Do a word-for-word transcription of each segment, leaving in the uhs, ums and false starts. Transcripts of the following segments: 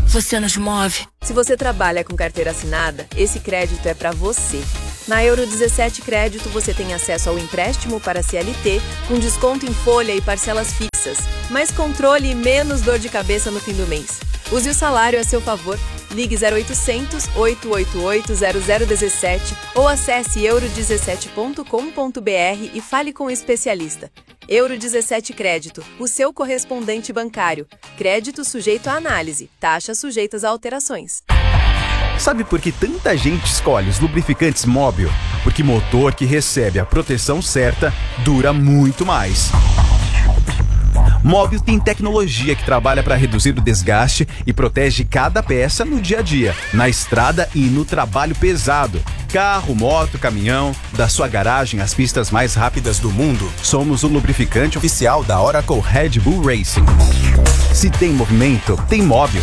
você nos move. Se você trabalha com carteira assinada, esse crédito é para você. Na Euro dezessete Crédito você tem acesso ao empréstimo para C L T, com desconto em folha e parcelas fixas, mais controle e menos dor de cabeça no fim do mês. Use o salário a seu favor. Ligue zero oitocentos, oito oito oito, zero zero um sete ou acesse euro dezessete ponto com ponto br e fale com o especialista. Euro dezessete Crédito, o seu correspondente bancário. Crédito sujeito à análise, taxas sujeitas a alterações. Sabe por que tanta gente escolhe os lubrificantes Mobil? Porque motor que recebe a proteção certa dura muito mais. Mobil tem tecnologia que trabalha para reduzir o desgaste e protege cada peça no dia a dia, na estrada e no trabalho pesado. Carro, moto, caminhão, da sua garagem às pistas mais rápidas do mundo. Somos o lubrificante oficial da Oracle Red Bull Racing. Se tem movimento, tem Mobil.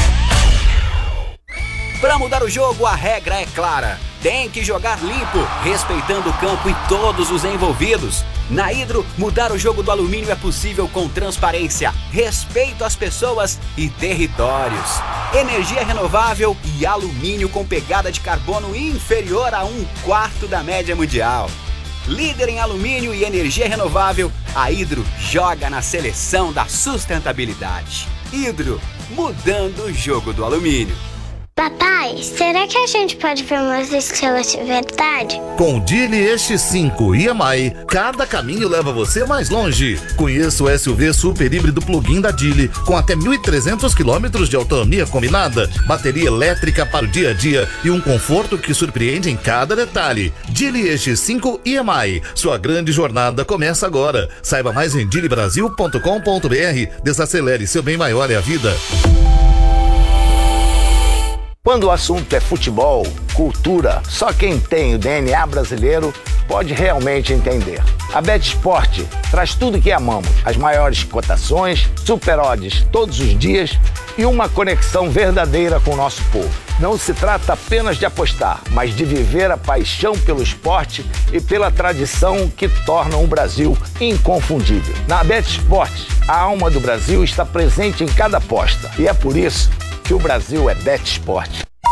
Para mudar o jogo, a regra é clara. Tem que jogar limpo, respeitando o campo e todos os envolvidos. Na Hidro, mudar o jogo do alumínio é possível com transparência, respeito às pessoas e territórios. Energia renovável e alumínio com pegada de carbono inferior a um quarto da média mundial. Líder em alumínio e energia renovável, a Hidro joga na seleção da sustentabilidade. Hidro, mudando o jogo do alumínio. Papai, será que a gente pode ver umas estrelas de verdade? Com o Geely X cinco e M I, cada caminho leva você mais longe. Conheça o S U V super híbrido plug-in da Geely, com até mil e trezentos quilômetros de autonomia combinada, bateria elétrica para o dia a dia e um conforto que surpreende em cada detalhe. Geely X cinco e M I, sua grande jornada começa agora. Saiba mais em geely brasil ponto com ponto br. Desacelere, seu bem maior é a vida. Quando o assunto é futebol, cultura, só quem tem o D N A brasileiro pode realmente entender. A BetSport traz tudo que amamos, as maiores cotações, super odds todos os dias e uma conexão verdadeira com o nosso povo. Não se trata apenas de apostar, mas de viver a paixão pelo esporte e pela tradição que tornam o Brasil inconfundível. Na BetSport, a alma do Brasil está presente em cada aposta e é por isso que o Brasil é BetSport.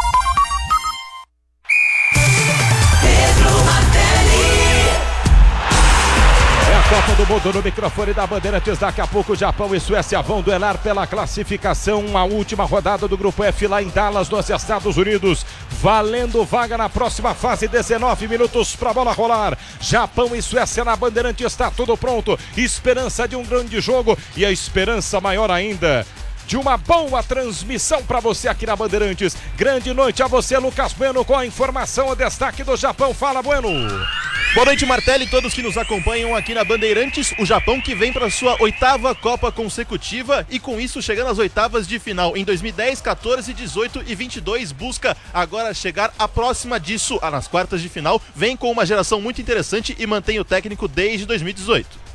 É a Copa do Mundo no microfone da Bandeirantes. Daqui a pouco Japão e Suécia vão duelar pela classificação. A última rodada do Grupo F lá em Dallas, nos Estados Unidos. Valendo vaga na próxima fase, dezenove minutos para a bola rolar. Japão e Suécia na Bandeirantes, está tudo pronto. Esperança de um grande jogo e a esperança maior ainda de uma boa transmissão para você aqui na Bandeirantes. Grande noite a você, Lucas Bueno, com a informação, o destaque do Japão. Fala, Bueno. Boa noite, Martelli, e todos que nos acompanham aqui na Bandeirantes. O Japão que vem para sua oitava Copa consecutiva e com isso chegando às oitavas de final em dois mil e dez, quatorze, dezoito e vinte e dois, busca agora chegar à próxima disso, nas quartas de final. Vem com uma geração muito interessante e mantém o técnico desde dois mil e dezoito.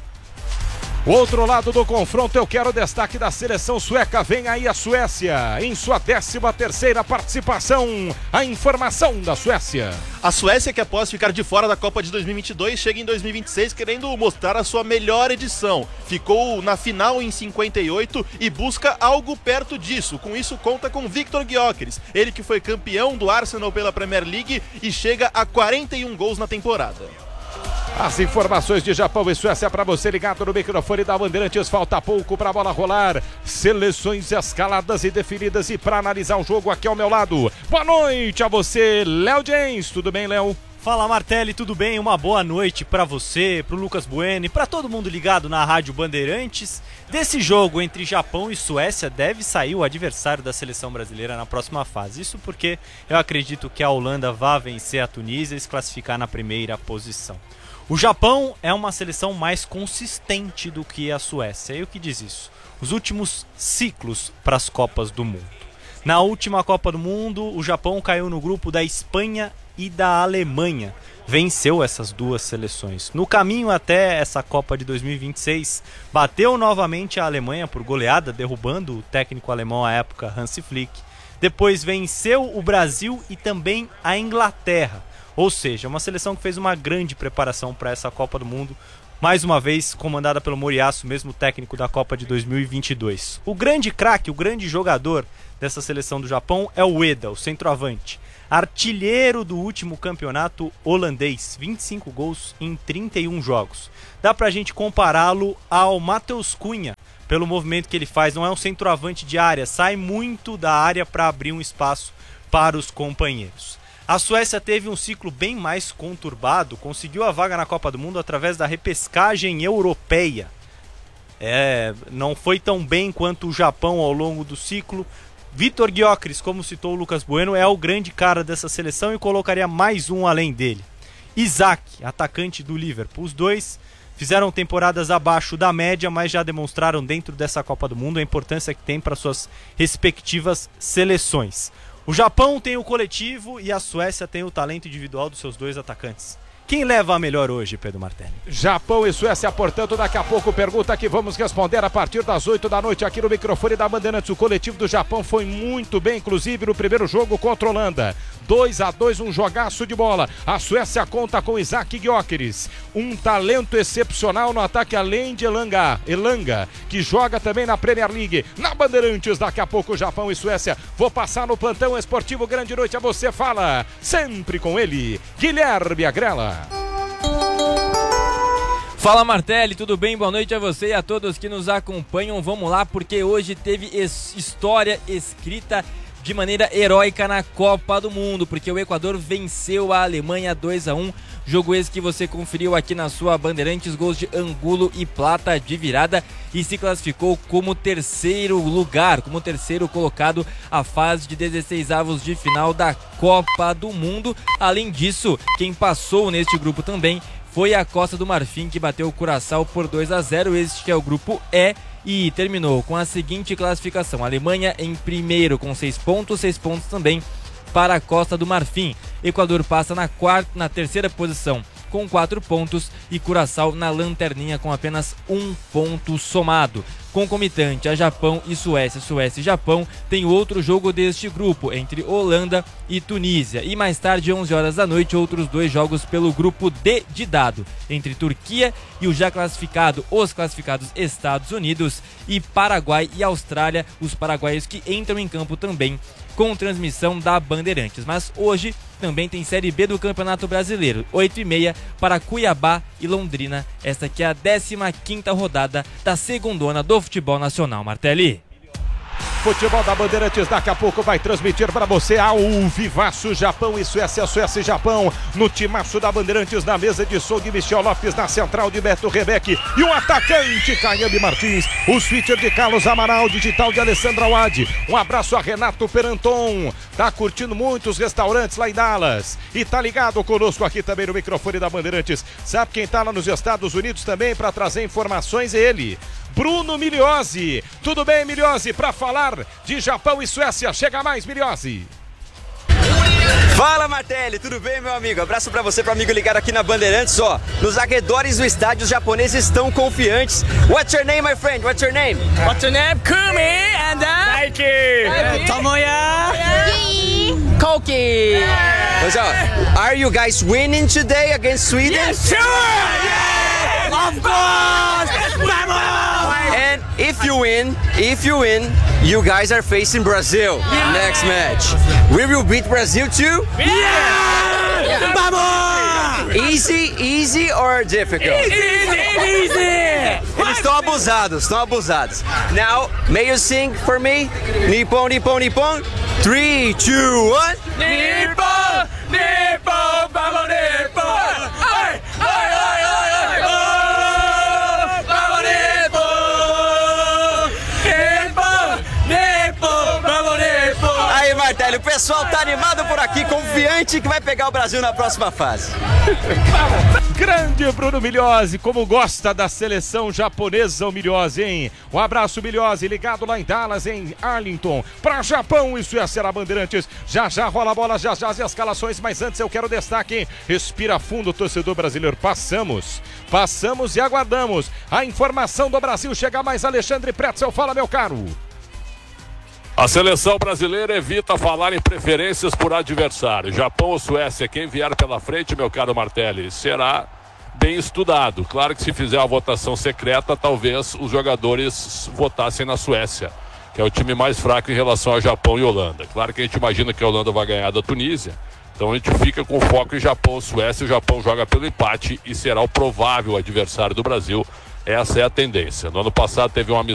O outro lado do confronto, eu quero o destaque da seleção sueca. Vem aí a Suécia, em sua décima terceira participação. A informação da Suécia. A Suécia, que após ficar de fora da Copa de dois mil e vinte e dois, chega em dois mil e vinte e seis querendo mostrar a sua melhor edição. Ficou na final em cinquenta e oito e busca algo perto disso. Com isso, conta com Viktor Gyökeres, ele que foi campeão do Arsenal pela Premier League e chega a quarenta e um gols na temporada. As informações de Japão e Suécia para você ligado no microfone da Bandeirantes. Falta pouco para a bola rolar. Seleções escaladas e definidas. E para analisar o jogo aqui ao meu lado, boa noite a você, Léo James. Tudo bem, Léo? Fala, Martelli, tudo bem? Uma boa noite para você, para o Lucas Bueno, para todo mundo ligado na Rádio Bandeirantes. Desse jogo entre Japão e Suécia deve sair o adversário da seleção brasileira na próxima fase. Isso porque eu acredito que a Holanda vá vencer a Tunísia e se classificar na primeira posição. O Japão é uma seleção mais consistente do que a Suécia. E o que diz isso? Os últimos ciclos para as Copas do Mundo. Na última Copa do Mundo, o Japão caiu no grupo da Espanha e da Alemanha. Venceu essas duas seleções. No caminho até essa Copa de dois mil e vinte e seis, bateu novamente a Alemanha por goleada, derrubando o técnico alemão à época, Hansi Flick. Depois venceu o Brasil e também a Inglaterra. Ou seja, uma seleção que fez uma grande preparação para essa Copa do Mundo, mais uma vez comandada pelo Moriyasu, mesmo técnico da Copa de dois mil e vinte e dois. O grande craque, o grande jogador dessa seleção do Japão é o Ueda, o centroavante. Artilheiro do último campeonato holandês, vinte e cinco gols em trinta e um jogos. Dá pra gente compará-lo ao Matheus Cunha, pelo movimento que ele faz. Não é um centroavante de área, sai muito da área para abrir um espaço para os companheiros. A Suécia teve um ciclo bem mais conturbado, conseguiu a vaga na Copa do Mundo através da repescagem europeia. É, não foi tão bem quanto o Japão ao longo do ciclo. Vitor Gyökeres, como citou o Lucas Bueno, é o grande cara dessa seleção e colocaria mais um além dele. Isaac, atacante do Liverpool. Os dois fizeram temporadas abaixo da média, mas já demonstraram dentro dessa Copa do Mundo a importância que tem para suas respectivas seleções. O Japão tem o coletivo e a Suécia tem o talento individual dos seus dois atacantes. Quem leva a melhor hoje, Pedro Martelli? Japão e Suécia, portanto, daqui a pouco pergunta que vamos responder a partir das oito da noite aqui no microfone da Bandeirantes. O coletivo do Japão foi muito bem, inclusive no primeiro jogo contra a Holanda. dois a dois, um jogaço de bola. A Suécia conta com Isaac Gyökeres, um talento excepcional no ataque, além de Elanga, Elanga, que joga também na Premier League. Na Bandeirantes, daqui a pouco Japão e Suécia. Vou passar no plantão esportivo. Grande noite a você, fala sempre com ele, Guilherme Agrela. Fala Martelli, tudo bem? Boa noite a você e a todos que nos acompanham. Vamos lá, porque hoje teve história escrita de maneira heróica na Copa do Mundo, porque o Equador venceu a Alemanha dois a um, jogo esse que você conferiu aqui na sua Bandeirantes, gols de Angulo e Plata de virada, e se classificou como terceiro lugar, como terceiro colocado à fase de dezesseis avos de final da Copa do Mundo. Além disso, quem passou neste grupo também foi a Costa do Marfim, que bateu o Curaçao por dois a zero, este que é o grupo E, e terminou com a seguinte classificação: Alemanha em primeiro com seis pontos, seis pontos também para a Costa do Marfim. Equador passa na quarta, na terceira posição com quatro pontos e Curaçao na lanterninha com apenas um ponto somado. Concomitante a Japão e Suécia, Suécia e Japão, tem outro jogo deste grupo entre Holanda e Tunísia. E mais tarde, onze horas da noite, outros dois jogos pelo grupo D de dado, entre Turquia e o já classificado, os classificados Estados Unidos, e Paraguai e Austrália, os paraguaios que entram em campo também com transmissão da Bandeirantes. Mas hoje também tem Série B do Campeonato Brasileiro, oito e meia para Cuiabá e Londrina. Esta aqui é a décima quinta rodada da segundona do futebol nacional. Martelli. Futebol da Bandeirantes daqui a pouco vai transmitir para você ao vivaço Japão e Suécia, Suécia e Japão, no timaço da Bandeirantes, na mesa de som de Michel Lopes, na central de Beto Rebeque e o atacante Caiane Martins, o switcher de Carlos Amaral, digital de Alessandra Wade. Um abraço a Renato Peranton, tá curtindo muitos restaurantes lá em Dallas e tá ligado conosco aqui também no microfone da Bandeirantes. Sabe quem tá lá nos Estados Unidos também para trazer informações? É ele, Bruno Migliozzi. Tudo bem, Migliozzi, para falar de Japão e Suécia? Chega mais, Migliozzi. Fala, Martelli, tudo bem, meu amigo? Abraço pra você, pro amigo ligado aqui na Bandeirantes. Ó, nos arredores do estádio, os japoneses estão confiantes. What's your name, my friend? What's your name? What's your name? Kumi and uh... Nike. Uh, Tomoya. Yeah. Koki. Mas, ó, are you guys winning today against Sweden? Yes, sure! Yeah! Of course! Vamos! And if you win, if you win, you guys are facing Brazil yeah. next match. We will beat Brazil too? Yeah! yeah. Vamos! Easy, easy or difficult? Easy, easy, easy! Eles estão abusados, estão abusados. Now, may you sing for me? Nippon, Nippon, Nippon. Three, two, one. Nippon, Nippon, vamos Nippon! Ai, ai, ai, ai, ai! Oh, vamos Nippon! Nippon, Nippon, vamos Nippon! Aí, Martelli, o pessoal tá animado por aqui, confiante que vai pegar o Brasil na próxima fase. Grande Bruno Migliozzi, como gosta da seleção japonesa o Migliozzi, hein? Um abraço, Migliozzi, ligado lá em Dallas, em Arlington, para Japão e Suécia na Bandeirantes. Já já rola a bola, já já as escalações, mas antes eu quero destaque, hein? Respira fundo, torcedor brasileiro. Passamos, passamos e aguardamos a informação do Brasil. Chega mais, Alexandre Pretzel, fala, meu caro. A seleção brasileira evita falar em preferências por adversário. Japão ou Suécia, quem vier pela frente, meu caro Martelli, será bem estudado. Claro que se fizer uma votação secreta, talvez os jogadores votassem na Suécia, que é o time mais fraco em relação ao Japão e Holanda. Claro que a gente imagina que a Holanda vai ganhar da Tunísia, então a gente fica com foco em Japão e Suécia. O Japão joga pelo empate e será o provável adversário do Brasil. Essa é a tendência. No ano passado teve uma